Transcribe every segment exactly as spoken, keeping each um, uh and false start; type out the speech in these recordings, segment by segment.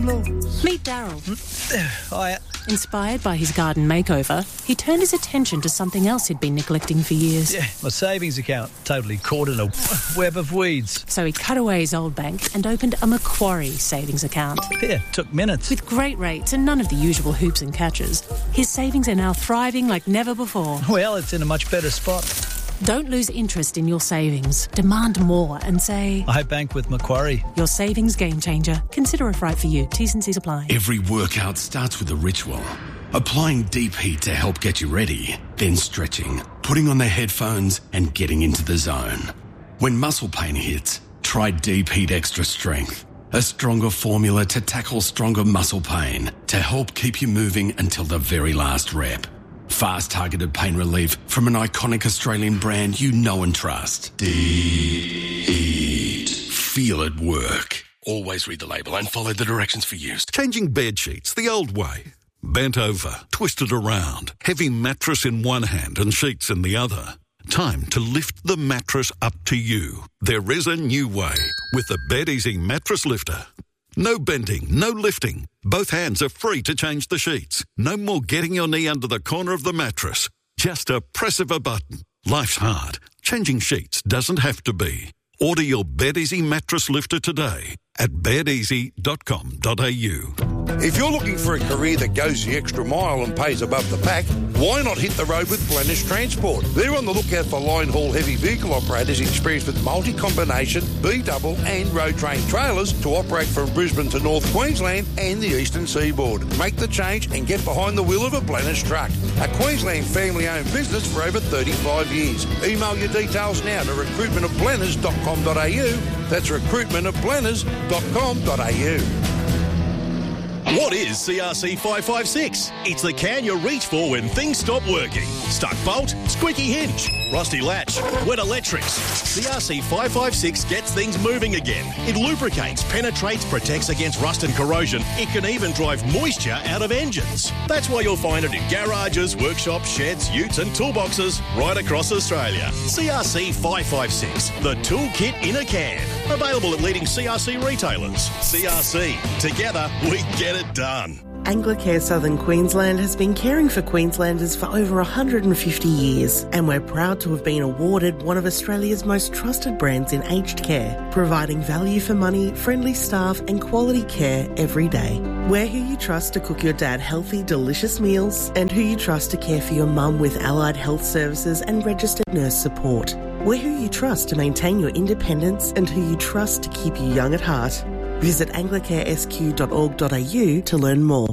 floors. Meet Daryl. Hiya. Inspired by his garden makeover, he turned his attention to something else he'd been neglecting for years. Yeah, my savings account totally caught in a web of weeds. So he cut away his old bank and opened a Macquarie savings account. Yeah, took minutes. With great rates and none of the usual hoops and catches, his savings are now thriving like never before. Well, it's in a much better spot. Don't lose interest in your savings. Demand more and say, I bank with Macquarie. Your savings game changer. Consider if right for you. T's and C's apply. Every workout starts with a ritual. Applying deep heat to help get you ready, then stretching, putting on the headphones and getting into the zone. When muscle pain hits, try Deep Heat Extra Strength. A stronger formula to tackle stronger muscle pain to help keep you moving until the very last rep. Fast targeted pain relief from an iconic Australian brand you know and trust. Deep Heat. Feel it work. Always read the label and follow the directions for use. Changing bed sheets the old way. Bent over, twisted around, heavy mattress in one hand and sheets in the other. Time to lift the mattress up to you. There is a new way with the BedEasy Mattress Lifter. No bending, no lifting. Both hands are free to change the sheets. No more getting your knee under the corner of the mattress. Just a press of a button. Life's hard. Changing sheets doesn't have to be. Order your BedEasy Mattress Lifter today at bed easy dot com dot a u. If you're looking for a career that goes the extra mile and pays above the pack, why not hit the road with Blennish Transport? They're on the lookout for line haul heavy vehicle operators experienced with multi-combination, B-double and road train trailers to operate from Brisbane to North Queensland and the eastern seaboard. Make the change and get behind the wheel of a Blennish truck. A Queensland family-owned business for over thirty-five years. Email your details now to recruitment at blenners dot com dot a u. That's recruitment at blenners dot com dot a u. What is C R C five five six? It's the can you reach for when things stop working. Stuck bolt, squeaky hinge, rusty latch, wet electrics. C R C five five six gets things moving again. It lubricates, penetrates, protects against rust and corrosion. It can even drive moisture out of engines. That's why you'll find it in garages, workshops, sheds, utes and toolboxes right across Australia. C R C five five six, the toolkit in a can. Available at leading C R C retailers. C R C, together we get it done. Anglicare Southern Queensland has been caring for Queenslanders for over one hundred fifty years, and we're proud to have been awarded one of Australia's most trusted brands in aged care, providing value for money, friendly staff and quality care every day. We're who you trust to cook your dad healthy, delicious meals, and who you trust to care for your mum with allied health services and registered nurse support. We're who you trust to maintain your independence and who you trust to keep you young at heart. Visit anglicare s q dot org dot a u to learn more.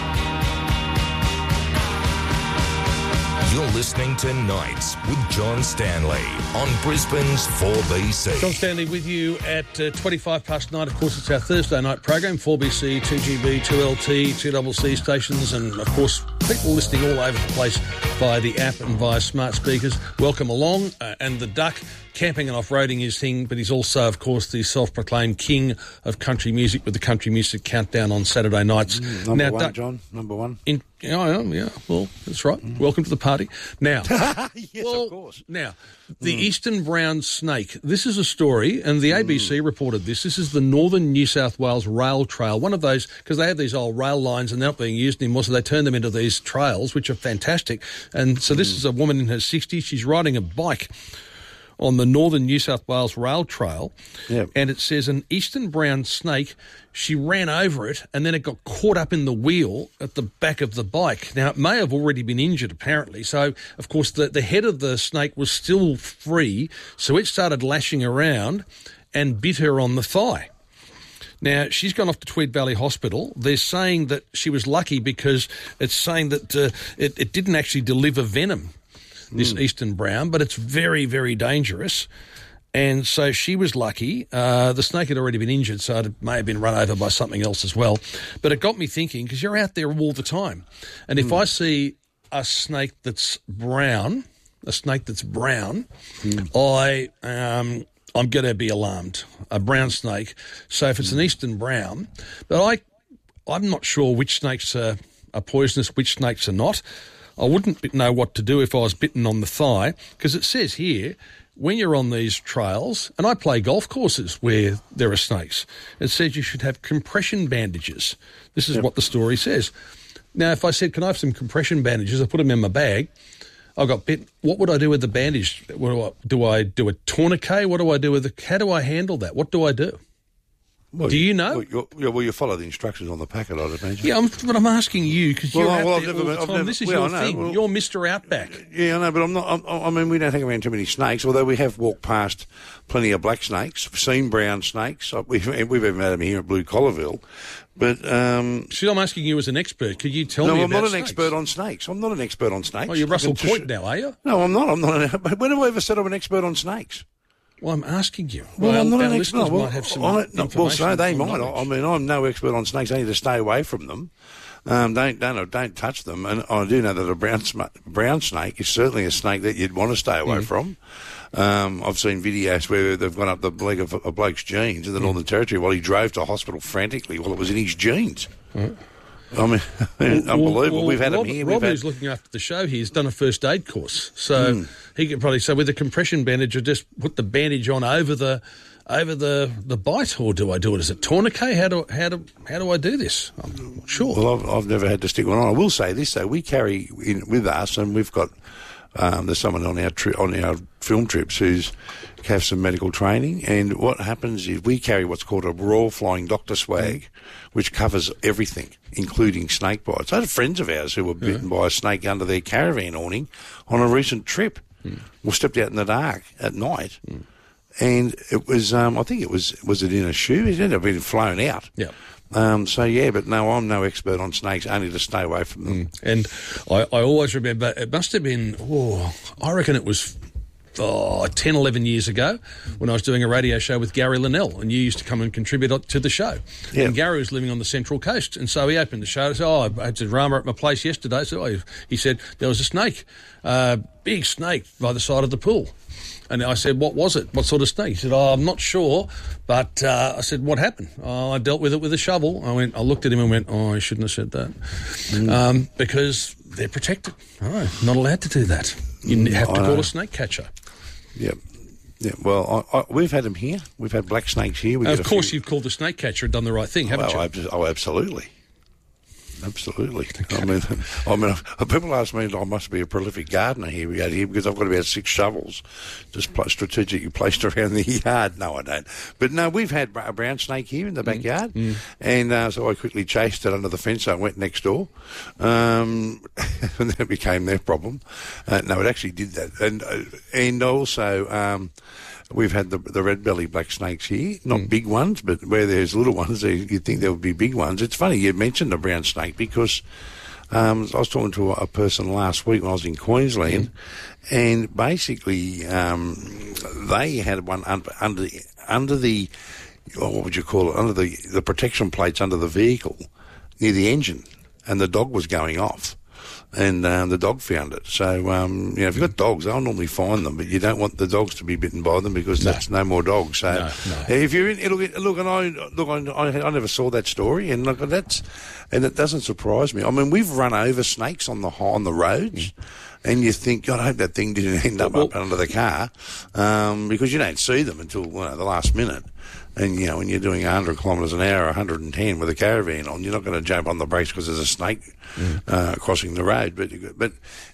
You're listening to Nights with John Stanley on Brisbane's four B C. John Stanley with you at uh, twenty-five past nine. Of course, it's our Thursday night program, four B C, two G B, two L T, two C C stations, and, of course, people listening all over the place via the app and via smart speakers. Welcome along. Uh, and the Duck, camping and off-roading his thing, but he's also, of course, the self-proclaimed king of country music with the Country Music Countdown on Saturday nights. Mm, number now, one, Duck, John. Number one. In, yeah, I am, yeah. Well, that's right. Mm. Welcome to the party. Now, yes, well, of course. Now, the Mm. eastern brown snake. This is a story, and the A B C mm. reported this. This is the Northern New South Wales Rail Trail. One of those, because they have these old rail lines and they're not being used anymore, so they turn them into these trails, which are fantastic. And so this mm. is a woman in her sixties. She's riding a bike on the Northern New South Wales Rail Trail, yep. and it says an eastern brown snake, she ran over it and then it got caught up in the wheel at the back of the bike. Now, it may have already been injured, apparently. So, of course, the, the head of the snake was still free, so it started lashing around and bit her on the thigh. Now, she's gone off to Tweed Valley Hospital. They're saying that she was lucky because it's saying that uh, it, it didn't actually deliver venom, this mm. eastern brown, but it's very, very dangerous. And so she was lucky. Uh, the snake had already been injured, so it may have been run over by something else as well. But it got me thinking, because you're out there all the time. And if mm. I see a snake that's brown, a snake that's brown, mm. I, um, I'm going to be alarmed. A brown snake. So if it's mm. an eastern brown, but I, I'm not sure which snakes are, are poisonous, which snakes are not. I wouldn't know what to do if I was bitten on the thigh, because it says here when you're on these trails, and I play golf courses where there are snakes, it says you should have compression bandages. This is yep. what the story says. Now, if I said, can I have some compression bandages? I put them in my bag. I got bit. What would I do with the bandage? What do I do? I do a tourniquet? What do I do with the? How do I handle that? What do I do? Well, do you know? Well, you, well, you follow the instructions on the packet, I'd imagine. Yeah, I'm, but I'm asking you because you're well, out well, there I've all never, the I've time. never, this is well, your I know, thing. well, you're Mister Outback. Yeah, I know, but I'm not. I'm, I mean, we don't hang around too many snakes. Although we have walked past plenty of black snakes, seen brown snakes. We've we've even had them here at Blue Collarville. But um, see, I'm asking you as an expert. Could you tell no, me? I'm about not an snakes? expert on snakes. I'm not an expert on snakes. Oh, you're Russell just, Point now, are you? No, I'm not. I'm not. An, when have I ever said I'm an expert on snakes? Well, I'm asking you. Well, well I'm not our an listeners expert. Well, might have some I, information. well, so they might. knowledge. I mean, I'm no expert on snakes. I need to stay away from them. Um, don't don't don't touch them. And I do know that a brown sm- brown snake is certainly a snake that you'd want to stay away mm. from. Um, I've seen videos where they've gone up the leg of a bloke's jeans in the mm. Northern Territory while he drove to hospital frantically while it was in his jeans. Mm. I mean, well, unbelievable. Well, We've had Rob, him here. Rob, had... who's looking after the show here, has done a first aid course. So mm. he could probably say with a compression bandage, I just put the bandage on over the over the, the bite, or do I do it as a tourniquet? How do how do how do I do this? I'm not sure. Well, I've, I've never had to stick one on. I will say this though: we carry in with us, and we've got um, there's someone on our tri- on our film trips who's have some medical training, and what happens is we carry what's called a Royal Flying Doctor swag, mm. which covers everything, including snake bites. I had friends of ours who were bitten yeah. by a snake under their caravan awning on a recent trip. Mm. We stepped out in the dark at night, mm. and it was, um, I think it was, was it in a shoe? It ended up being flown out. Yeah. Um, so, yeah, but no, I'm no expert on snakes, only to stay away from them. Mm. And I, I always remember, it must have been, oh, I reckon it was Oh, ten, eleven years ago when I was doing a radio show with Gary Linnell, and you used to come and contribute to the show. Yeah. And Gary was living on the Central Coast, and so he opened the show and said, oh, I had a drama at my place yesterday. So I, he said, there was a snake, uh, big snake by the side of the pool. And I said, what was it? What sort of snake? He said, oh, I'm not sure. But uh, I said, what happened? Oh, I dealt with it with a shovel. I went. I looked at him and went, oh, I shouldn't have said that. Mm. Um, because they're protected. Oh, not allowed to do that. You have to call a snake catcher. Yeah. Yeah, well, I, I, we've had them here. We've had black snakes here. We of course, few... you've called the snake catcher and done the right thing, haven't well, you? Oh, absolutely. Absolutely. Okay. I mean, I mean, people ask me, I must be a prolific gardener here, we here because I've got about six shovels just strategically placed around the yard. No, I don't. But no, we've had a brown snake here in the backyard, mm. Mm. and uh, so I quickly chased it under the fence. So I went next door, um, and that became their problem. Uh, no, it actually did that, and uh, and also. Um, We've had the the red-bellied black snakes here, not mm. big ones, but where there's little ones, you'd think there would be big ones. It's funny you mentioned the brown snake because um, I was talking to a person last week when I was in Queensland, mm. and basically um, they had one under under, under the, oh, what would you call it, under the, the protection plates under the vehicle, near the engine, and the dog was going off. And um, the dog found it. So, um, you know, if you've got dogs, they'll normally find them, but you don't want the dogs to be bitten by them because no. that's no more dogs. So, no, no. if you're in, it'll get, look, and I look, I, I never saw that story, and look, that's, and it doesn't surprise me. I mean, we've run over snakes on the on the roads. Mm. And you think, God, I hope that thing didn't end up well, up under the car, um, because you don't see them until you know, the last minute. And, you know, when you're doing one hundred kilometres an hour, one hundred ten with a caravan on, you're not going to jump on the brakes because there's a snake mm. uh, crossing the road. But but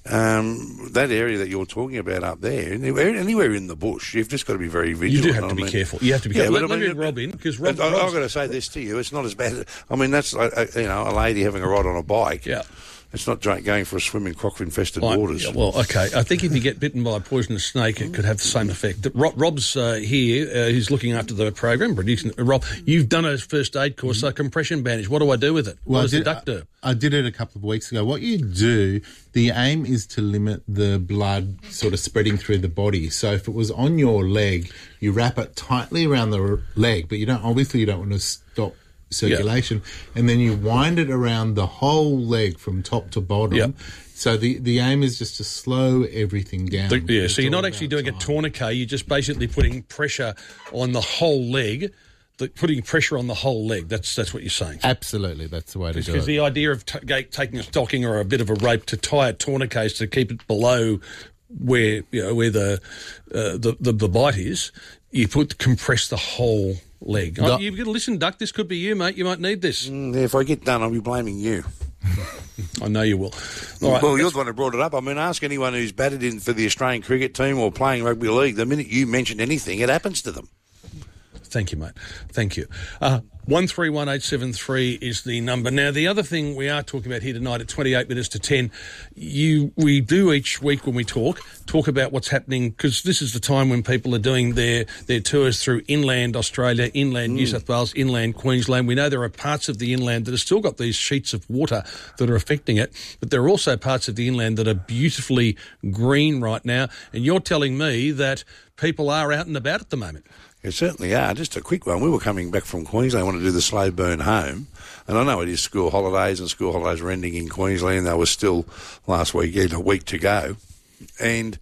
um, that area that you're talking about up there, anywhere, anywhere in the bush, you've just got to be very vigilant. You do have to I be mean, careful. You have to be yeah, careful. Let, let I mean, me Rob in, because Rob... I, I've got to say this to you, it's not as bad. I mean, that's, like, you know, a lady having a ride on a bike. Yeah. It's not going for a swim in croc-infested I, waters. Yeah, well, okay. I think if you get bitten by a poisonous snake, it could have the same effect. Rob, Rob's uh, here. Uh, he's looking after the program. Producing. Uh, Rob, you've done a first aid course, mm-hmm. so compression bandage. What do I do with it? Well, what does did, the duck do? I, I did it a couple of weeks ago. What you do, the aim is to limit the blood sort of spreading through the body. So if it was on your leg, you wrap it tightly around the leg, but you don't. Obviously, you don't want to stop circulation, yep. and then you wind it around the whole leg from top to bottom. Yep. So the, the aim is just to slow everything down. The, yeah, it's so you're not actually doing time. a tourniquet, you're just basically putting pressure on the whole leg, the, putting pressure on the whole leg. That's that's what you're saying. Absolutely, that's the way to do it. Because the idea of t- taking a stocking or a bit of a rope to tie a tourniquet is to keep it below where you know where the uh, the, the the bite is, you put compress the whole leg. Oh, you've got to listen, Duck. This could be you, mate. You might need this. Mm, if I get done, I'll be blaming you. I know you will. All right, well, you're the one who brought it up. I mean, ask anyone who's batted in for the Australian cricket team or playing rugby league. The minute you mention anything, it happens to them. Thank you, mate. Thank you. Uh, one three one eight seven three is the number. Now, the other thing we are talking about here tonight at twenty-eight minutes to ten, you we do each week when we talk, talk about what's happening, because this is the time when people are doing their, their tours through inland Australia, inland mm. New South Wales, inland Queensland. We know there are parts of the inland that have still got these sheets of water that are affecting it, but there are also parts of the inland that are beautifully green right now, and you're telling me that people are out and about at the moment. They certainly are. Just a quick one. We were coming back from Queensland. I want to do the slow burn home. And I know it is school holidays, and school holidays are ending in Queensland. They were still last weekend, a week to go. And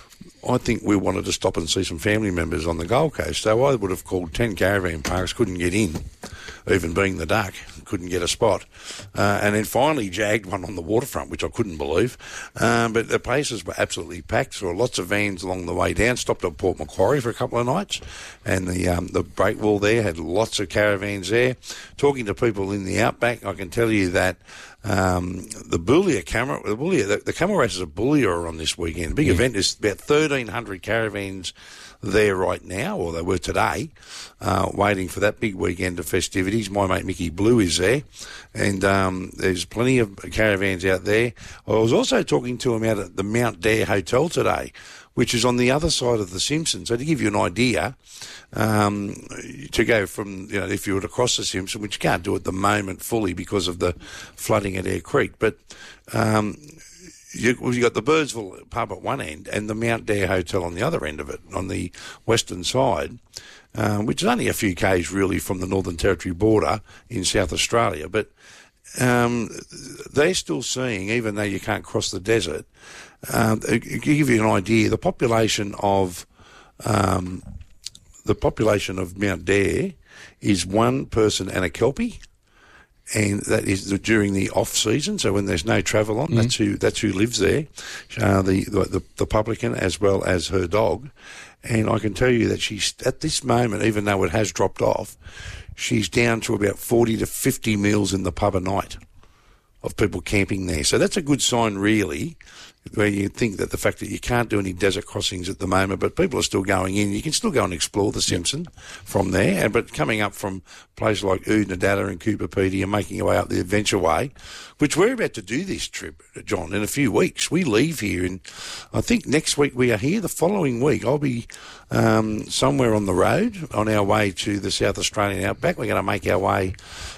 I think we wanted to stop and see some family members on the Gold Coast. So I would have called ten caravan parks, couldn't get in, even being the Duck, couldn't get a spot. Uh, and then finally jagged one on the waterfront, which I couldn't believe. Um, but the places were absolutely packed. There were lots of vans along the way down. Stopped at Port Macquarie for a couple of nights. And the um, the break wall there had lots of caravans there. Talking to people in the outback, I can tell you that Um, the Boulia camera, the Boulia, the, the camel races of Boulia are on this weekend. Big yeah. event. There's about thirteen hundred caravans there right now, or they were today, uh, waiting for that big weekend of festivities. My mate Mickey Blue is there, and um, there's plenty of caravans out there. I was also talking to him out at the Mount Dare Hotel today, which is on the other side of the Simpson. So to give you an idea, um, to go from, you know, if you were to cross the Simpson, which you can't do at the moment fully because of the flooding at Eyre Creek, but um, you, well, you got the Birdsville pub at one end and the Mount Dare Hotel on the other end of it, on the western side, um, which is only a few k's really from the Northern Territory border in South Australia. But um, they're still seeing, even though you can't cross the desert, um, to give you an idea, the population of um, the population of Mount Dare is one person and a Kelpie. And that is during the off season, so when there's no travel on, mm-hmm. that's who that's who lives there, uh, the, the the publican as well as her dog. And I can tell you that she's at this moment, even though it has dropped off, she's down to about forty to fifty meals in the pub a night of people camping there. So that's a good sign, really, where you think that the fact that you can't do any desert crossings at the moment, but people are still going in. You can still go and explore the Simpson yep. from there, and but coming up from places like Oodnadatta and Cooper Pedy and making your way up the Adventure Way, which we're about to do this trip, John, in a few weeks. We leave here, and I think next week we are here. The following week I'll be um, somewhere on the road on our way to the South Australian outback. We're going to make our way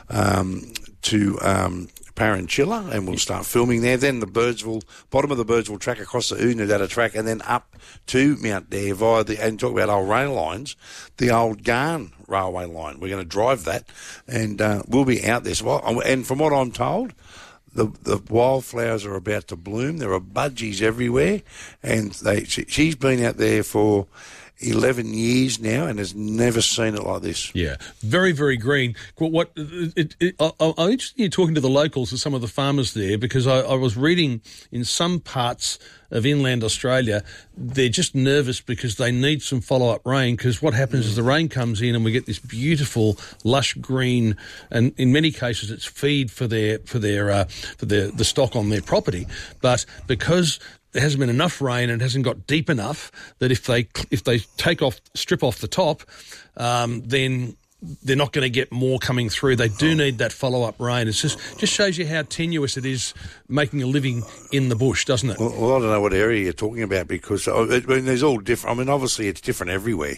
um, to... Um, Parinchilla, and we'll start filming there. Then the Birdsville, bottom of the Birdsville track across the Oodnadatta track, and then up to Mount Dare via the, and talk about old rail lines, the old Garn railway line. We're going to drive that, and uh, we'll be out there. So, and from what I'm told, the the wildflowers are about to bloom. There are budgies everywhere, and they she, she's been out there for eleven years now and has never seen it like this. Yeah, very, very green. What it, it, I, I'm interested in you talking to the locals and some of the farmers there, because I, I was reading in some parts of inland Australia, they're just nervous because they need some follow-up rain, because what happens mm. is the rain comes in and we get this beautiful, lush green, and in many cases it's feed for their for their uh, for their the stock on their property. But because there hasn't been enough rain and it hasn't got deep enough that if they if they take off strip off the top, um, then they're not going to get more coming through. They do need that follow-up rain. It's just just shows you how tenuous it is making a living in the bush, doesn't it? Well, well I don't know what area you're talking about, because I mean, there's all different. I mean, obviously it's different everywhere.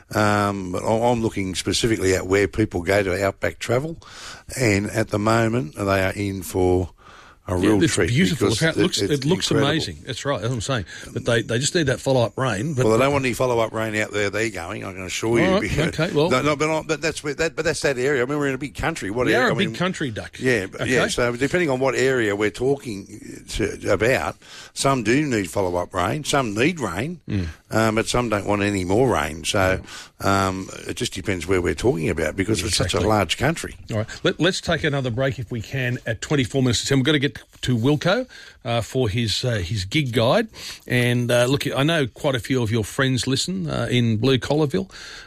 Um, but I'm looking specifically at where people go to outback travel, and at the moment they are in for a real yeah, it's treat. Beautiful. It, it looks, it looks amazing. That's right. That's what I'm saying. But they, they just need that follow-up rain. But well, they don't want any follow-up rain out there. They're going. I can assure you. Right, okay. Well, no, no, but, not, but that's where that. But that's that area. I mean, we're in a big country. What we area? are a I big mean, country, Duck. Yeah, okay. yeah. So depending on what area we're talking to, about, some do need follow-up rain. Some need rain, mm. um, but some don't want any more rain. So um, it just depends where we're talking about, because exactly. it's such a large country. All right. Let, let's take another break if we can at twenty-four minutes to ten. We've got to get to Wilco uh, for his uh, his gig guide. And uh, look, I know quite a few of your friends listen uh, in Blue Collarville,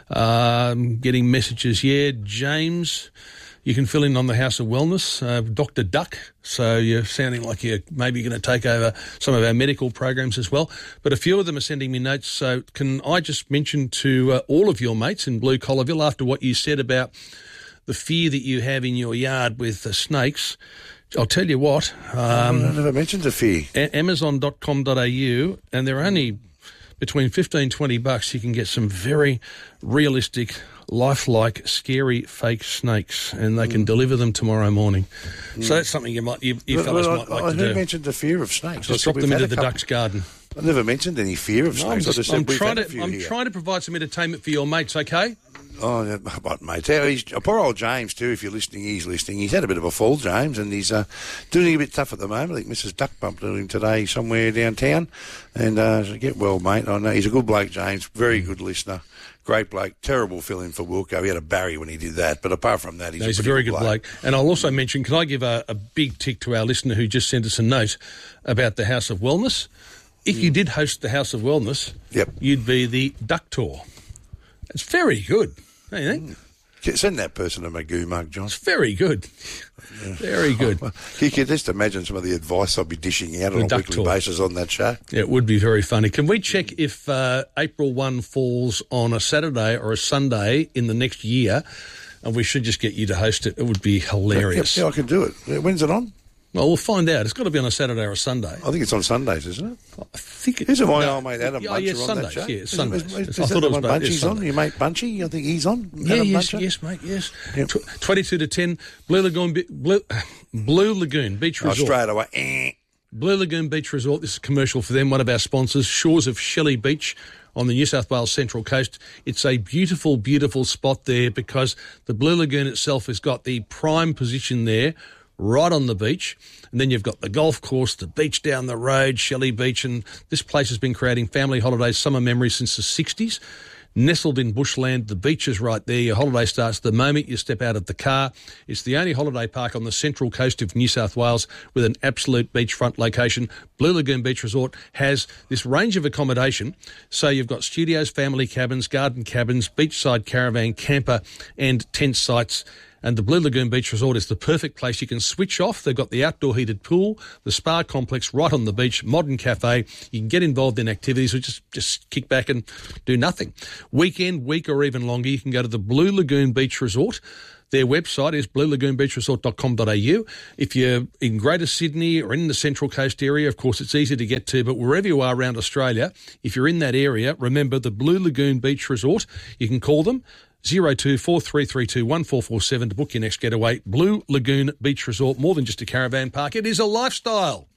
um, getting messages. Yeah, James, you can fill in on the House of Wellness, uh, Doctor Duck. So you're sounding like you're maybe going to take over some of our medical programs as well. But a few of them are sending me notes. So can I just mention to uh, all of your mates in Blue Collarville, after what you said about the fear that you have in your yard with the snakes, I'll tell you what. Um, I never mentioned the fear. A- Amazon dot com dot a u, and they're only between fifteen, twenty bucks. You can get some very realistic, lifelike, scary fake snakes, and they can mm. deliver them tomorrow morning. Mm. So that's something you might, you, you well, fellas well, might I, like I to do. I mentioned the fear of snakes. Just drop them into the duck's garden. I never mentioned any fear of snakes. No, I'm, just, I just I'm, said trying, we've had a to, few I'm here. trying to provide some entertainment for your mates, okay? Oh, yeah, what, mate? How he's, poor old James, too, if you're listening, he's listening. He's had a bit of a fall, James, and he's uh, doing it a bit tough at the moment. I think Missus Duck bumped into him today somewhere downtown. And uh, so get well, mate. I know he's a good bloke, James. Very good listener. Great bloke. Terrible fill-in for Wilco. He had a Barry when he did that. But apart from that, he's, no, a, he's a very good bloke. bloke. And I'll also mention, can I give a, a big tick to our listener who just sent us a note about the House of Wellness? If mm. you did host the House of Wellness, yep. you'd be the Ductor. It's very good, don't you think? Mm. Send that person a Magoo mug, John. It's very good. Yeah. Very good. Oh, you can just imagine some of the advice I'll be dishing out the on a weekly talk. basis on that show. Yeah, it would be very funny. Can we check if uh, April first falls on a Saturday or a Sunday in the next year? And we should just get you to host it. It would be hilarious. Yeah, yeah, I can do it. When's it on? Well, we'll find out. It's got to be on a Saturday or a Sunday. I think it's on Sundays, isn't it? I think it, Isn't my no, old mate Adam yeah, Buncher yeah, on Sundays, that show? Yeah, Sundays. Is, is, is, I is thought it was Bunchie's Bunchie's on? Your mate Bunchy? I think he's on. Yeah, Adam yes, Buncher? yes, mate, yes. Yep. Tw- twenty-two to ten, Blue Lagoon, Blue, Blue Lagoon Beach Oh, Resort. straight away. Eh. Blue Lagoon Beach Resort, this is a commercial for them, one of our sponsors, Shores of Shelley Beach on the New South Wales Central Coast. It's a beautiful, beautiful spot there because the Blue Lagoon itself has got the prime position there, right on the beach. And then you've got the golf course, the beach down the road, Shelley Beach, and this place has been creating family holidays, summer memories since the sixties. Nestled in bushland, the beach is right there. Your holiday starts the moment you step out of the car. It's the only holiday park on the central coast of New South Wales with an absolute beachfront location. Blue Lagoon Beach Resort has this range of accommodation. So you've got studios, family cabins, garden cabins, beachside caravan, camper and tent sites. And the Blue Lagoon Beach Resort is the perfect place. You can switch off. They've got the outdoor heated pool, the spa complex right on the beach, modern cafe. You can get involved in activities or just, just kick back and do nothing. Weekend, week or even longer, you can go to the Blue Lagoon Beach Resort. Their website is blue lagoon beach resort dot com dot a u. If you're in Greater Sydney or in the Central Coast area, of course, it's easy to get to, but wherever you are around Australia, if you're in that area, remember the Blue Lagoon Beach Resort. You can call them zero two four three three two one four four seven to book your next getaway. Blue Lagoon Beach Resort, more than just a caravan park. It is a lifestyle.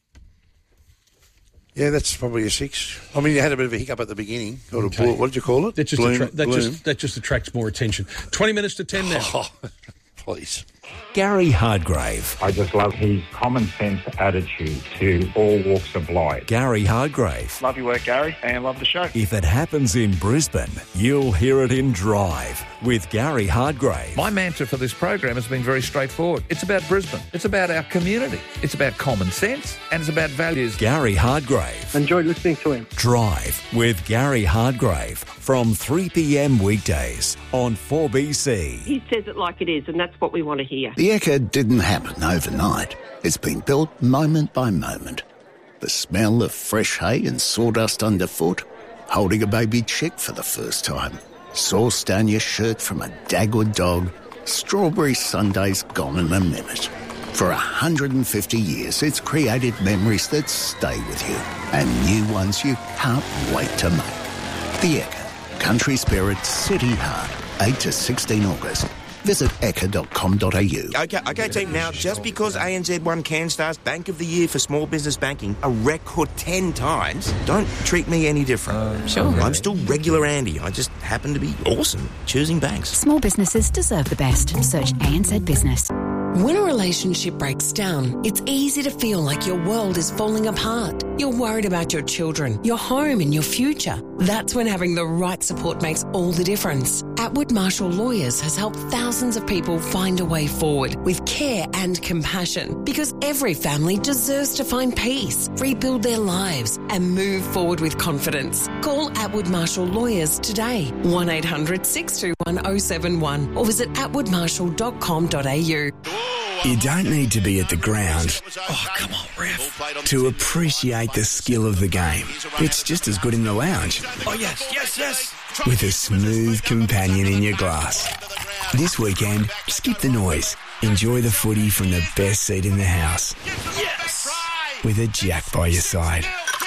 Yeah, that's probably a six. I mean, you had a bit of a hiccup at the beginning. Or Okay. a blo- what did you call it? That just, Bloom, attra- that, bloom. just, that just attracts more attention. twenty minutes to ten now. Oh, please. Gary Hardgrave. I just love his common sense attitude to all walks of life. Gary Hardgrave. Love your work, Gary, and love the show. If it happens in Brisbane, you'll hear it in Drive with Gary Hardgrave. My mantra for this program has been very straightforward. It's about Brisbane. It's about our community. It's about common sense, and it's about values. Gary Hardgrave. Enjoyed listening to him. Drive with Gary Hardgrave from three p.m. weekdays on four B C. He says it like it is, and that's what we want to hear. The Ekka didn't happen overnight. It's been built moment by moment. The smell of fresh hay and sawdust underfoot, holding a baby chick for the first time, sauce down your shirt from a Dagwood dog, strawberry sundaes gone in a minute. For one hundred fifty years, it's created memories that stay with you and new ones you can't wait to make. The Ekka, Country Spirit, City Heart, eight to sixteen August. Visit ekka dot com dot a u. Okay, okay, team. Now, just because A N Z won CanStar's Bank of the Year for Small Business Banking a record ten times, don't treat me any different. Uh, sure. I'm still regular Andy. I just happen to be awesome at choosing banks. Small businesses deserve the best. Search A N Z Business. When a relationship breaks down, it's easy to feel like your world is falling apart. You're worried about your children, your home and your future. That's when having the right support makes all the difference. Atwood Marshall Lawyers has helped thousands of people find a way forward with care and compassion, because every family deserves to find peace, rebuild their lives and move forward with confidence. Call Atwood Marshall Lawyers today, one eight hundred six two one oh seven one, or visit atwood marshall dot com dot a u. You don't need to be at the ground, oh come on ref, to appreciate the skill of the game. It's just as good in the lounge. Oh, yes, yes, yes. With a smooth companion in your glass. This weekend, skip the noise. Enjoy the footy from the best seat in the house. Yes. With a Jack by your side.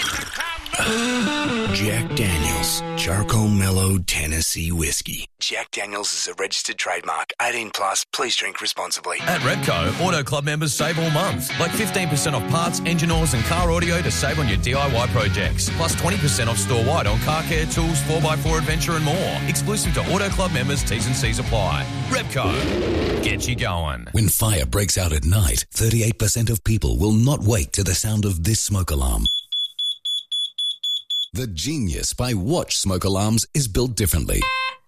Jack Daniels, Charcoal Mellow Tennessee Whiskey. Jack Daniels is a registered trademark. eighteen plus, please drink responsibly. At Repco, Auto Club members save all month. Like fifteen percent off parts, engine oils and car audio to save on your D I Y projects. Plus twenty percent off store-wide on car care, tools, four by four adventure and more. Exclusive to Auto Club members, T's and C's apply. Repco, get you going. When fire breaks out at night, thirty-eight percent of people will not wake to the sound of this smoke alarm. The Genius by Watch smoke alarms is built differently.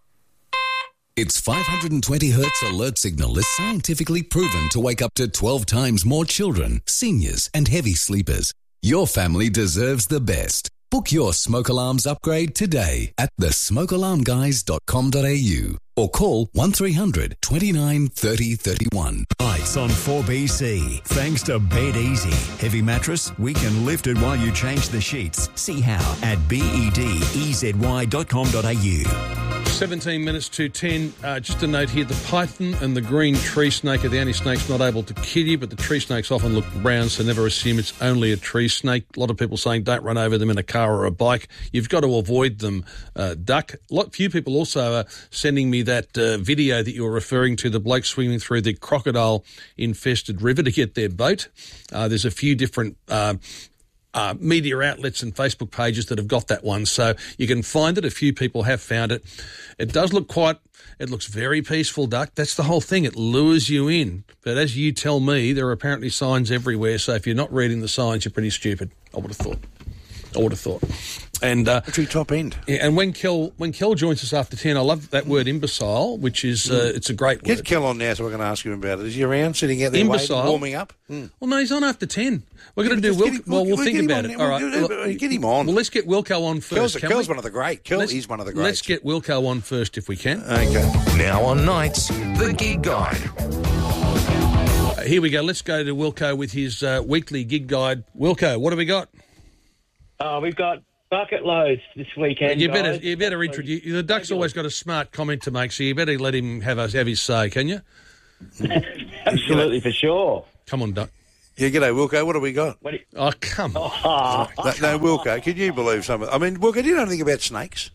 Its five hundred twenty hertz alert signal is scientifically proven to wake up to twelve times more children, seniors, and heavy sleepers. Your family deserves the best. Book your smoke alarms upgrade today at the smoke alarm guys dot com dot a u or call one three hundred twenty-nine thirty thirty-one. Lights on four B C. Thanks to Bed Easy. Heavy mattress, we can lift it while you change the sheets. See how at bed-ezy dot com dot a u. seventeen minutes to ten. Uh, just a note here, the python and the green tree snake are the only snakes not able to kill you, but the tree snakes often look brown, so never assume it's only a tree snake. A lot of people saying don't run over them in a car or a bike. You've got to avoid them, uh, duck. A lot few people also are sending me that uh, video that you were referring to, the bloke swimming through the crocodile-infested river to get their boat. Uh, there's a few different Uh, Uh, media outlets and Facebook pages that have got that one, so you can find it. A few people have found it. It does look quite, it looks very peaceful, Duck. That's the whole thing. It lures you in. But as you tell me, there are apparently signs everywhere, so if you're not reading the signs, you're pretty stupid, I would have thought. I would have thought. And uh, Tree top end. Yeah, and when Kel when Kel joins us after ten, I love that word imbecile, which is uh, it's a great Get word. Kel on now, so we're going to ask him about it. Is he around, sitting out there Imbecile. waiting, warming up? Mm. Well, no, he's on after ten. We're going to Yeah, do but Wil- just get him- well. We'll we'll think get him about on it. now. All right, We'll- Well, get him on. Well, let's get Wilco on first. Kel's, can Kel's we? one of the great. Kel Let's- is one of the greats. Let's get Wilco on first if we can. Okay. Now on nights, the Gig Guide. Uh, here we go. Let's go to Wilco with his uh, weekly gig guide. Wilco, what have we got? Uh, we've got bucket loads this weekend. You better, guys. you better introduce. The Duck's always got a smart comment to make, so you better let him have us have his say, can you? Absolutely, for sure. Come on, Duck. Yeah, g'day, Wilco. What have we got? What do you- Oh, come on. Oh, No, no, Wilco, can you believe some of I mean, Wilco, do you know anything about snakes?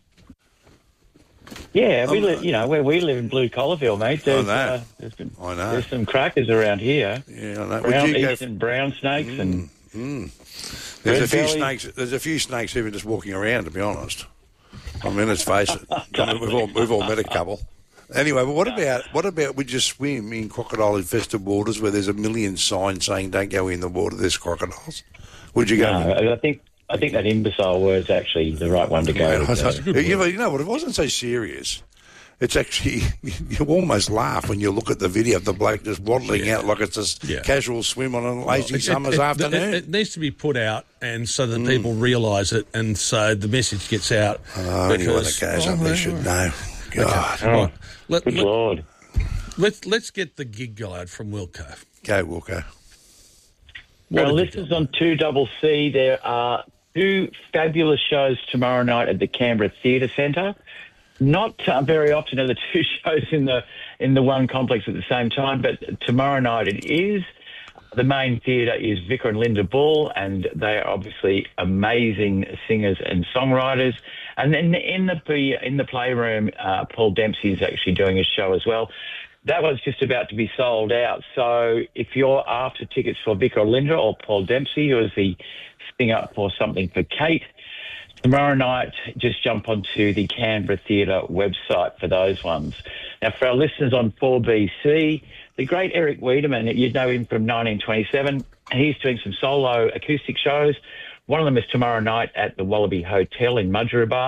yeah, we I'm- live. You know, where we live in Blue Collarville, mate. There's, know. Uh, there's, some, I know. there's some crackers around here. Yeah, I know. Brown, Would you go eastern brown snakes and Mm. There's Red a few belly. snakes. There's a few snakes even just walking around. To be honest, I mean, let's face it. I mean, we've all we've all met a couple. Anyway, but what about what about we just swim in crocodile-infested waters where there's a million signs saying don't go in the water, there's crocodiles? Would you go? no, I think I think that imbecile word's actually the right one to go. Mate, with, I uh, don't- you, know, you know what? It wasn't so serious. It's actually you almost laugh when you look at the video of the bloke just waddling Yeah. out like it's a Yeah. casual swim on a lazy It- summer's it, it, afternoon. It, it needs to be put out, and so that people realise it, and so the message gets out. oh, anyone that goes up there should know. God. oh, Right. Let, good let, Lord. let's let's get the gig guide from Wilco. Go, Wilco. For our have you listeners on two double C, there are two fabulous shows tomorrow night at the Canberra Theatre Centre. Not uh, very often are the two shows in the in the one complex at the same time, but tomorrow night it is. The main theatre is Vicar and Linda Bull, and they are obviously amazing singers and songwriters. And then in the in the playroom, uh, Paul Dempsey is actually doing a show as well. That was just about to be sold out. So if you're after tickets for Vicar or Linda or Paul Dempsey, who is the singer for Something for Kate, tomorrow night, just jump onto the Canberra Theatre website for those ones. Now, for our listeners on four B C, the great Eric Wiedemann, you'd know him from nineteen twenty-seven, he's doing some solo acoustic shows. One of them is tomorrow night at the Wallaby Hotel in Mudgeeraba.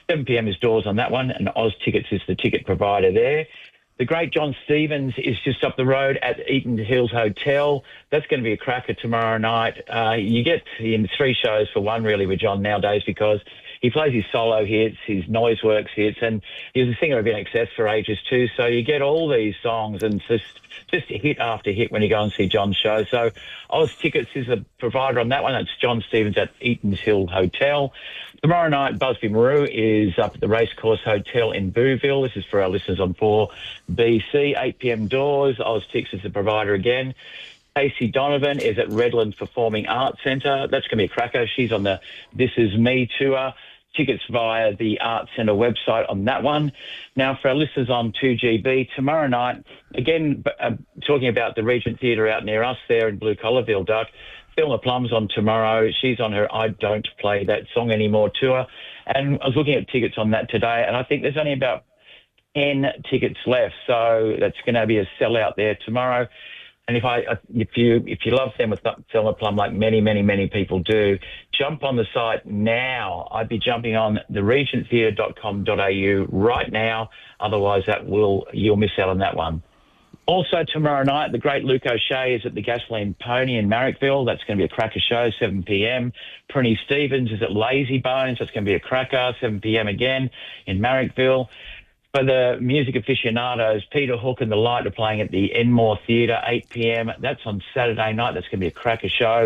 seven p.m. is doors on that one, and Oz Tickets is the ticket provider there. The great John Stevens is just up the road at Eaton Hills Hotel. That's going to be a cracker tomorrow night. Uh, you get in three shows for one, really, with John nowadays, because he plays his solo hits, his Noiseworks hits, and he was a singer of N X S for ages too. So you get all these songs and just just hit after hit when you go and see John's show. So Oz Tickets is a provider on that one. That's John Stevens at Eaton's Hill Hotel. Tomorrow night, Busby Maru is up at the Racecourse Hotel in Booville. This is for our listeners on four B C, eight p.m. doors. Oz Tickets is the provider again. Casey Donovan is at Redlands Performing Arts Centre. That's going to be a cracker. She's on the This Is Me tour. Tickets via the Arts Centre website on that one. Now, for our listeners on two G B, tomorrow night, again, uh, talking about the Regent Theatre out near us there in Blue Collarville, Duck, Thelma Plum's on tomorrow. She's on her I Don't Play That Song Anymore tour. And I was looking at tickets on that today, and I think there's only about ten tickets left. So that's going to be a sellout there tomorrow. And if I, if you, if you love Thelma, Thelma Plum, like many, many, many people do, jump on the site now. I'd be jumping on the regent theatre dot com dot a u right now. Otherwise, that will you'll miss out on that one. Also tomorrow night, the great Luke O'Shea is at the Gasoline Pony in Marrickville. That's going to be a cracker show, seven p.m. Prinny Stevens is at Lazy Bones. That's going to be a cracker, seven p.m. again in Marrickville. For the music aficionados, Peter Hook and the Light are playing at the Enmore Theatre, eight p.m. That's on Saturday night. That's going to be a cracker show.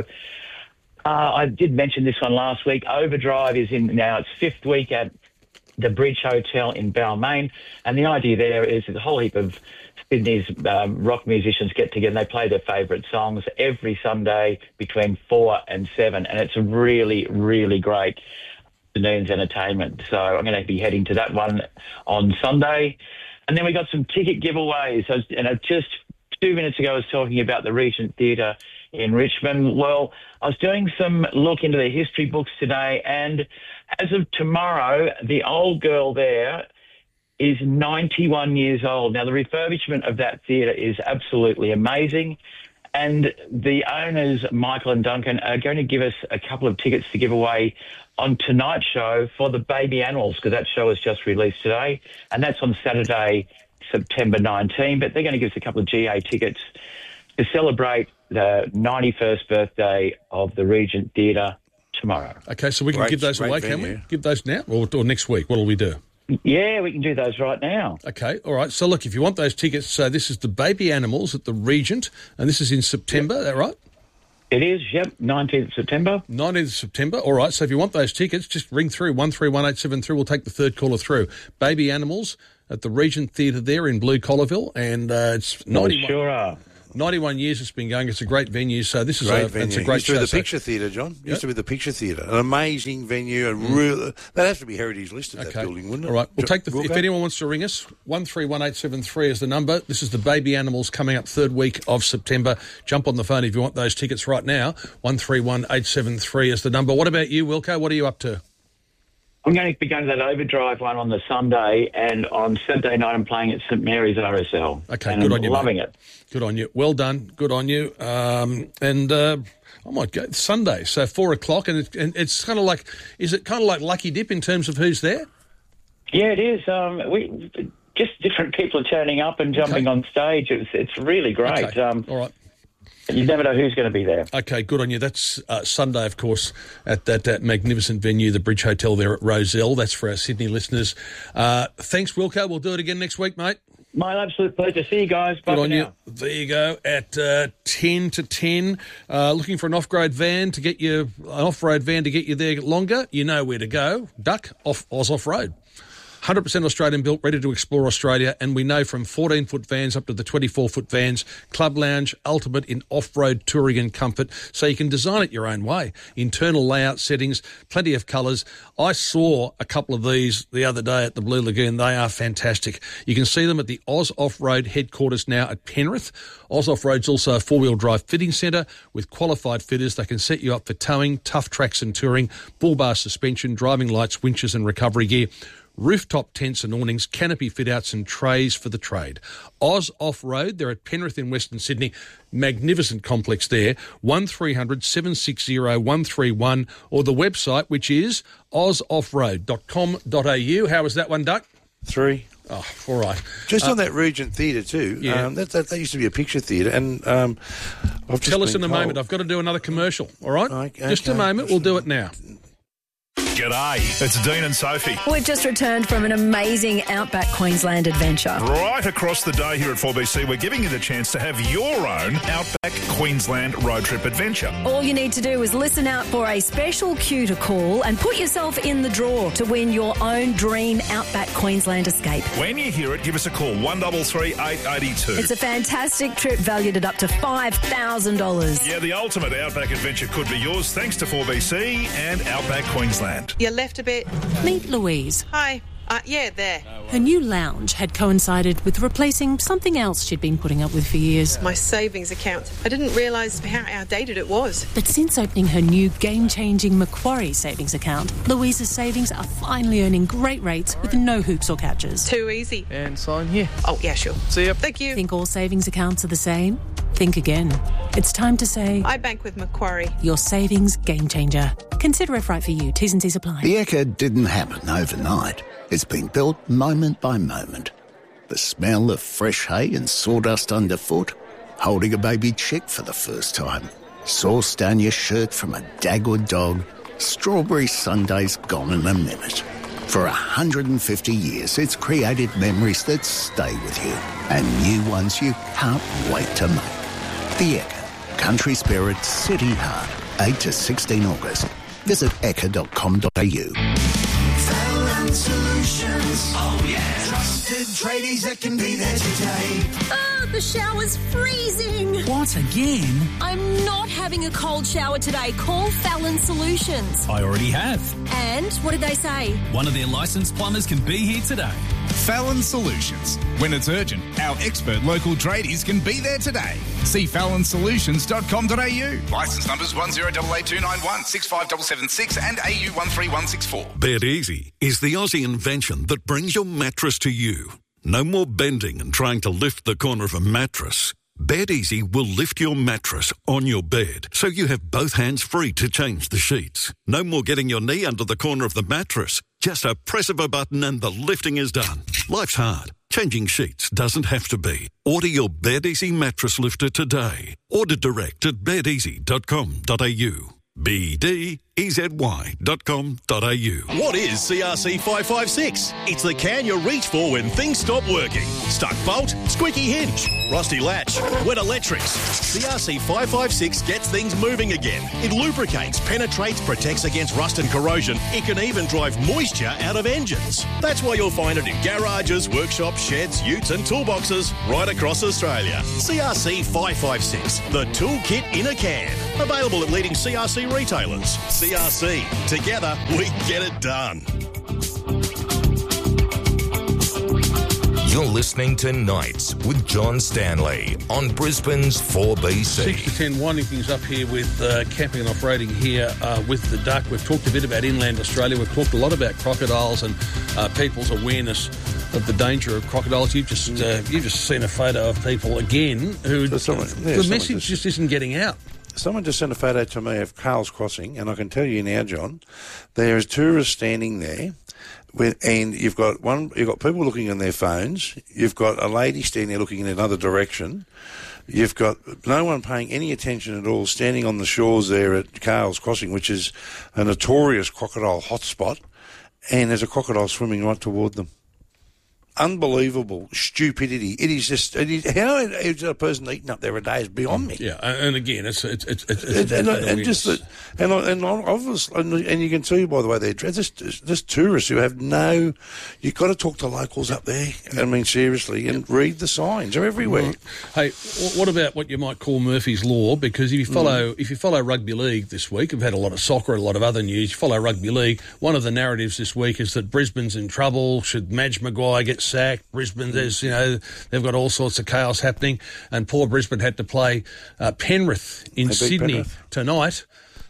Uh, I did mention this one last week. Overdrive is in now its fifth week at the Bridge Hotel in Balmain. And the idea there is that a whole heap of Sydney's um, rock musicians get together and they play their favourite songs every Sunday between four and seven. And it's a really, really great afternoon's entertainment. So I'm going to be heading to that one on Sunday. And then we got some ticket giveaways. So, and I just two minutes ago I was talking about the Regent Theatre in Richmond. Well, I was doing some look into the history books today, and as of tomorrow, the old girl there is ninety-one years old. Now, the refurbishment of that theatre is absolutely amazing. And the owners, Michael and Duncan, are going to give us a couple of tickets to give away on tonight's show for the Baby Animals, because that show was just released today. And that's on Saturday, September nineteenth. But they're going to give us a couple of G A tickets to celebrate the ninety-first birthday of the Regent Theatre tomorrow. Okay, so we can Great- give those great away, can venue. we? Give those now or, or next week? What will we do? Yeah, we can do those right now. Okay, all right. So, look, if you want those tickets, so this is the Baby Animals at the Regent, and this is in September, is that right? It is, yep, nineteenth of September. nineteenth of September, all right. So if you want those tickets, just ring through, one three one eight seven three. We'll take the third caller through. Baby Animals at the Regent Theatre there in Blue Collarville, and uh, it's ninety-one, sure are. ninety-one years it's been going. It's a great venue, so this is Great a, venue. it's a great Used to show. be the So- Picture Theatre, John. Used Yep. to be the Picture Theatre. An amazing venue. A real, that'd have to be heritage listed, that building, wouldn't it? All right. We'll take the. Wilco? If anyone wants to ring us, one three one eight seven three is the number. This is the Baby Animals coming up third week of September. Jump on the phone if you want those tickets right now. one three one eight seven three is the number. What about you, Wilco? What are you up to? I'm going to be going to that Overdrive one on the Sunday, and on Saturday night I'm playing at St Mary's R S L. Okay, and good I'm on you, loving mate. it. Good on you. Well done. Good on you. Um, and uh, I might go Sunday, so four o'clock, and, it, and it's kind of like, is it kind of like Lucky Dip in terms of who's there? Yeah, it is. Um, we just different people are turning up and jumping on stage. It's it's really great. Okay. Um, All right. You never know who's going to be there. Okay, good on you. That's uh, Sunday, of course, at that, that magnificent venue, the Bridge Hotel there at Roselle. That's for our Sydney listeners. Uh, thanks, Wilco. We'll do it again next week, mate. My absolute pleasure. See you guys. Bye Good for on now. you. There you go. At uh, ten to ten, uh, looking for an off-road van to get you an off-road van to get you there longer. You know where to go. Duck off Oz Off Road. one hundred percent Australian built, ready to explore Australia, and we know from fourteen-foot vans up to the twenty-four-foot vans, Club Lounge, ultimate in off-road touring and comfort, so you can design it your own way. Internal layout settings, plenty of colours. I saw a couple of these the other day at the Blue Lagoon. They are fantastic. You can see them at the Oz Off-Road headquarters now at Penrith. Oz Off-Road's also a four-wheel drive fitting centre with qualified fitters. They can set you up for towing, tough tracks and touring, bull bar suspension, driving lights, winches and recovery gear. rooftop tents and awnings, canopy fit-outs and trays for the trade. Oz Off-Road, they're at Penrith in Western Sydney. Magnificent complex there. one three hundred, seven six zero, one three one or the website, which is oz off road dot com dot a u. How was that one, Duck? Three. Oh, all right. Just uh, on that Regent Theatre too. Yeah. Um, that, that that used to be a picture theatre, and um, I've just Tell us been in a told- moment. I've got to do another commercial. All right. Okay, Just a okay. moment. We'll do it now. G'day, it's Dean and Sophie. We've just returned from an amazing Outback Queensland adventure. Right across the day here at four B C, we're giving you the chance to have your own Outback Queensland road trip adventure. All you need to do is listen out for a special cue to call and put yourself in the draw to win your own dream Outback Queensland escape. When you hear it, give us a call, one three three, eight eight two. It's a fantastic trip valued at up to five thousand dollars. Yeah, the ultimate Outback adventure could be yours thanks to four B C and Outback Queensland. You left a bit. Meet Louise. Hi. Uh, yeah, there. Her new lounge had coincided with replacing something else she'd been putting up with for years. My savings account. I didn't realise how outdated it was. But since opening her new game-changing Macquarie savings account, Louise's savings are finally earning great rates with no hoops or catches. Too easy. And sign here. Oh, yeah, sure. See ya. Thank you. Think all savings accounts are the same? Think again. It's time to say... I bank with Macquarie. Your savings game changer. Consider if right for you. T's and C's apply. The Ekka didn't happen overnight. It's been built moment by moment. The smell of fresh hay and sawdust underfoot, holding a baby chick for the first time, sauce down your shirt from a Dagwood dog, strawberry sundaes gone in a minute. For one hundred fifty years, it's created memories that stay with you and new ones you can't wait to make. The Ekka, country spirit, city heart, eight to sixteen August. Visit ekka dot com dot a u. Fallon Solutions. Oh, yeah. Trusted tradies that can be there today. Oh, the shower's freezing. What, again? I'm not having a cold shower today. Call Fallon Solutions. I already have. And what did they say? One of their licensed plumbers can be here today. Fallon Solutions. When it's urgent, our expert local tradies can be there today. See fallon solutions dot com dot a u. Licence numbers one zero eight eight two nine one, six five seven seven six and A U one three one six four. Bed Easy is the Aussie invention that brings your mattress to you. No more bending and trying to lift the corner of a mattress. Bed Easy will lift your mattress on your bed so you have both hands free to change the sheets. No more getting your knee under the corner of the mattress. Just a press of a button and the lifting is done. Life's hard. Changing sheets doesn't have to be. Order your Bed Easy mattress lifter today. Order direct at bed easy dot com dot a u. B D E Z Y dot com dot a u. What is C R C five five six? It's the can you reach for when things stop working. Stuck bolt, squeaky hinge, rusty latch, wet electrics. C R C five five six gets things moving again. It lubricates, penetrates, protects against rust and corrosion. It can even drive moisture out of engines. That's why you'll find it in garages, workshops, sheds, utes and toolboxes right across Australia. C R C five five six, the toolkit in a can. Available at leading C R C retailers. C R C, together we get it done. You're listening to Nights with John Stanley on Brisbane's four B C. six to ten, winding things up here with uh, camping and off-roading here uh, with the Duck. We've talked a bit about inland Australia. We've talked a lot about crocodiles and uh, people's awareness of the danger of crocodiles. You've just uh, you've just seen a photo of people again who So someone- yeah, the someone message just- just isn't getting out. Someone just sent a photo to me of Carl's Crossing, and I can tell you now, John, there is tourists standing there, with, and you've got one, you've got people looking on their phones. You've got a lady standing there looking in another direction. You've got no one paying any attention at all, standing on the shores there at Carl's Crossing, which is a notorious crocodile hotspot, and there's a crocodile swimming right toward them. Unbelievable stupidity. It is just, it is, how is a person eating up there a day is beyond me. Yeah, and and again, it's it's it's, it's, And, it's and, an and just that, and I- and obviously, and, and you can see by the way they're dressed, just, just tourists who have no. You've got to talk to locals up there. I mean, seriously, and read the signs. They're everywhere. Hey, wh- what about what you might call Murphy's Law? Because if you follow if you follow rugby league this week, we've had a lot of soccer, a lot of other news. You follow rugby league. One of the narratives this week is that Brisbane's in trouble. Should Madge Maguire get sacked? Brisbane, there's you know they've got all sorts of chaos happening, and poor Brisbane had to play uh, Penrith in They beat Sydney Penrith. tonight.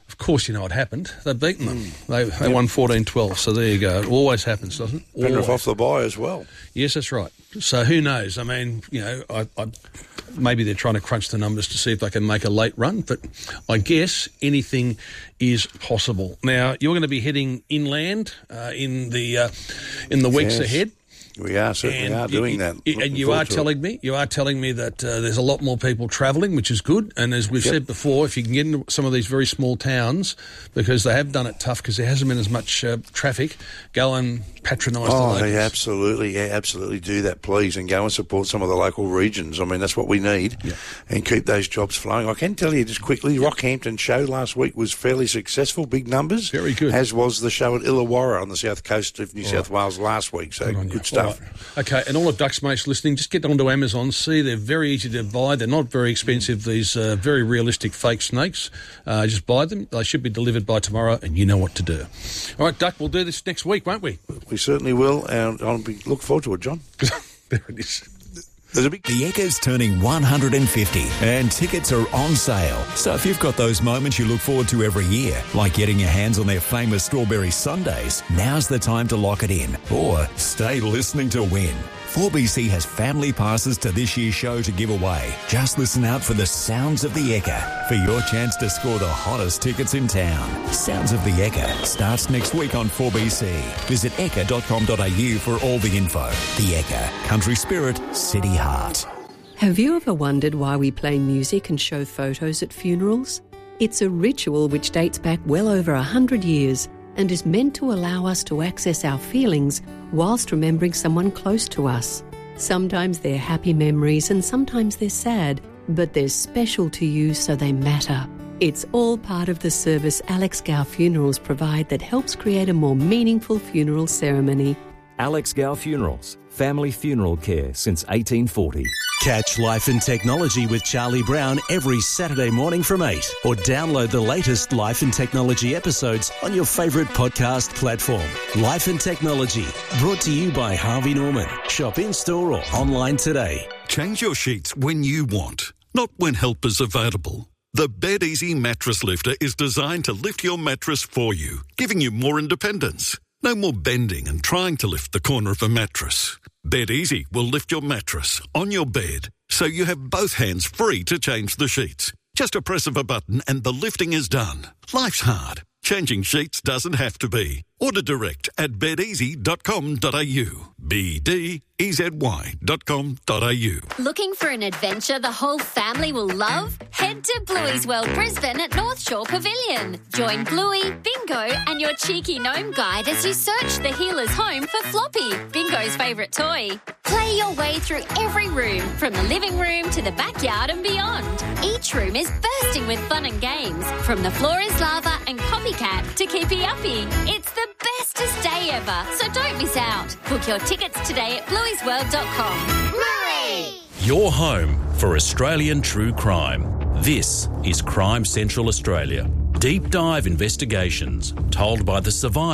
Of course, you know what happened. They've beaten them. Mm. They, they yep. won fourteen twelve, so there you go. It always happens, doesn't it? Penrith off the bye as well. Yes, that's right. So who knows? I mean, you know, I, I, maybe they're trying to crunch the numbers to see if they can make a late run, but I guess anything is possible. Now, you're going to be heading inland uh, in the uh, in the weeks yes. ahead. We are certainly and are doing you, that. You, and you are telling it. me, you are telling me that uh, there's a lot more people travelling, which is good. And as we've yep. said before, if you can get into some of these very small towns, because they have done it tough because there hasn't been as much uh, traffic, go and patronise oh, the locals. Yeah, absolutely, yeah, absolutely do that, please, and go and support some of the local regions. I mean, that's what we need, yep. and keep those jobs flowing. I can tell you just quickly, yep. Rockhampton show last week was fairly successful, big numbers. Very good. As was the show at Illawarra on the south coast of New all South right. Wales last week, so good, good stuff. Right. Okay. And all the Ducks mates listening, just get onto Amazon. See, they're very easy to buy. They're not very expensive, these uh, very realistic fake snakes. Uh, just buy them. They should be delivered by tomorrow, and you know what to do. All right, Duck, we'll do this next week, won't we? We certainly will, and I'll be, look forward to it, John. There it is. There's a big... The Ekka's turning one hundred fifty and tickets are on sale. So if you've got those moments you look forward to every year, like getting your hands on their famous strawberry sundaes, now's the time to lock it in. Or stay listening to win. four B C has family passes to this year's show to give away. Just listen out for the Sounds of the Ekka for your chance to score the hottest tickets in town. Sounds of the Ekka starts next week on four B C. Visit ekka dot com dot a u for all the info. The Ekka, country spirit, city heart. Have you ever wondered why we play music and show photos at funerals? It's a ritual which dates back well over a hundred years and is meant to allow us to access our feelings whilst remembering someone close to us. Sometimes they're happy memories and sometimes they're sad, but they're special to you so they matter. It's all part of the service Alex Gow Funerals provide that helps create a more meaningful funeral ceremony. Alex Gow Funerals, family funeral care since eighteen forty. Catch Life and Technology with Charlie Brown every Saturday morning from eight, or download the latest Life and Technology episodes on your favourite podcast platform. Life and Technology, brought to you by Harvey Norman. Shop in-store or online today. Change your sheets when you want, not when help is available. The Bed Easy Mattress Lifter is designed to lift your mattress for you, giving you more independence. No more bending and trying to lift the corner of a mattress. Bed Easy will lift your mattress on your bed, so you have both hands free to change the sheets. Just a press of a button and the lifting is done. Life's hard. Changing sheets doesn't have to be. Order direct at bed easy dot com dot a u. B D E Z Y dot com dot a u. Looking for an adventure the whole family will love? Head to Bluey's World Brisbane at North Shore Pavilion. Join Bluey, Bingo and your cheeky gnome guide as you search the healer's home for Floppy, Bingo's favourite toy. Play your way through every room, from the living room to the backyard and beyond. Each room is bursting with fun and games, from the floor is lava and copycat to Keepy Uppy. It's the bestest day ever, so don't miss out. Book your tickets today at blueys world dot com. Bluey! Your home for Australian true crime. This is Crime Central Australia. Deep dive investigations told by the survivors.